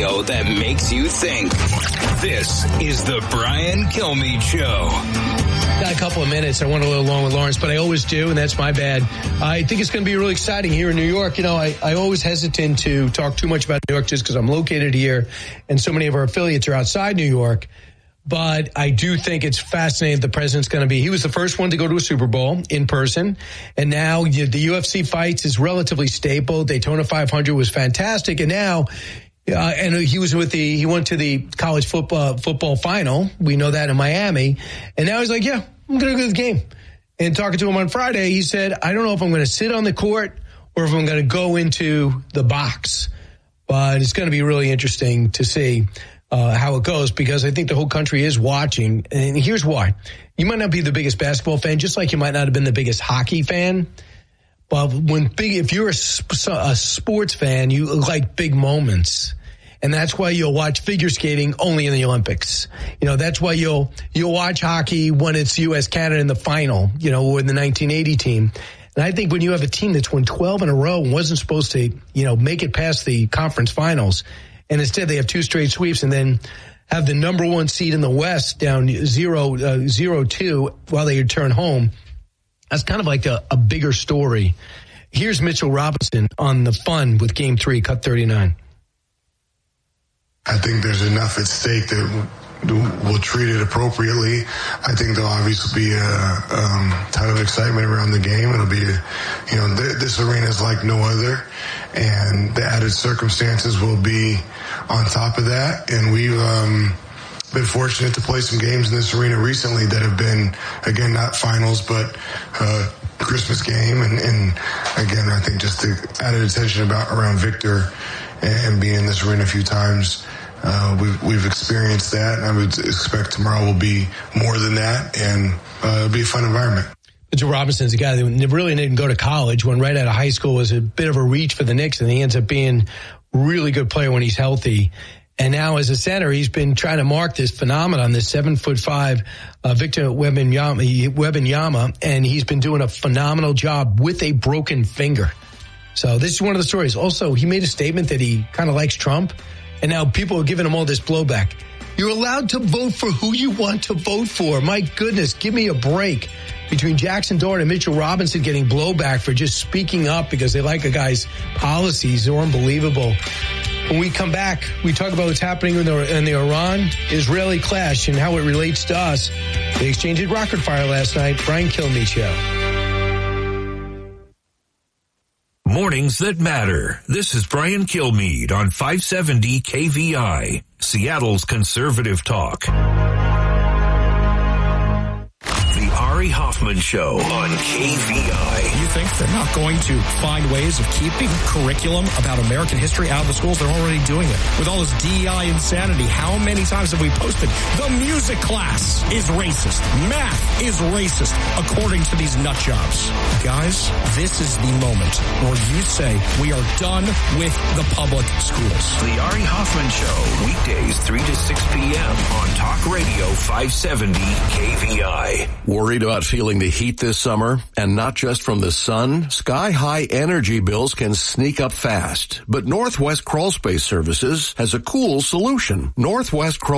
radio that makes you think. This is the Brian Kilmeade Show. Got a couple of minutes. I went a little long with Lawrence, but I always do, and that's my bad. I think it's going to be really exciting here in New York. You know, I always hesitant to talk too much about New York just because I'm located here, and so many of our affiliates are outside New York. But I do think it's fascinating. The president's going to be, he was the first one to go to a Super Bowl in person. And now the UFC fights is relatively stable. Daytona 500 was fantastic. And now, and he went to the college football final. We know that in Miami. And now he's like, yeah, I'm going to go to the game. And talking to him on Friday, he said, I don't know if I'm going to sit on the court or if I'm going to go into the box. But it's going to be really interesting to see how it goes, because I think the whole country is watching. And here's why. You might not be the biggest basketball fan, just like you might not have been the biggest hockey fan. But if you're a sports fan, you like big moments. And that's why you'll watch figure skating only in the Olympics. You know, that's why you'll watch hockey when it's U.S.-Canada in the final, you know, or in the 1980 team. And I think when you have a team that's won 12 in a row and wasn't supposed to, you know, make it past the conference finals, and instead they have two straight sweeps and then have the number one seed in the West down 0-2 while they return home. That's kind of like a bigger story. Here's Mitchell Robinson on the fun with Game 3, cut 39. I think there's enough at stake that we'll treat it appropriately. I think there'll obviously be a ton of excitement around the game. It'll be, this arena is like no other, and the added circumstances will be on top of that. And we've been fortunate to play some games in this arena recently that have been, again, not finals, but Christmas game. And again, I think just the added attention around Victor and being in this arena a few times, we've experienced that, and I would expect tomorrow will be more than that, and it'll be a fun environment. Mitchell Robinson's a guy that really didn't go to college, went right out of high school, was a bit of a reach for the Knicks, and he ends up being a really good player when he's healthy. And now as a center, he's been trying to mark this phenomenon, this 7'5" Victor Wembanyama, and he's been doing a phenomenal job with a broken finger. So this is one of the stories. Also, he made a statement that he kind of likes Trump, and now people are giving him all this blowback. You're allowed to vote for who you want to vote for. My goodness, give me a break. Between Jackson Dart and Mitchell Robinson getting blowback for just speaking up because they like a guy's policies, they're unbelievable. When we come back, we talk about what's happening in the Iran-Israeli clash and how it relates to us. They exchanged rocket fire last night. Brian Kilmeade Show. Mornings that matter. This is Brian Kilmeade on 570 KVI, Seattle's conservative talk. The Ari Hoffman Show on KVI. You think they're not going to find ways of keeping curriculum about American history out of the schools? They're already doing it. With all this DEI insanity, how many times have we posted, the music class is racist, math is racist, according to these nut jobs? Guys, this is the moment where you say we are done with the public schools. The Ari Hoffman Show, weekdays 3 to 6 p.m. on Talk Radio 570 KVI. Worried about feeling the heat this summer? And not just from the sun? Sky-high energy bills can sneak up fast. But Northwest Crawl Space Services has a cool solution. Northwest Crawl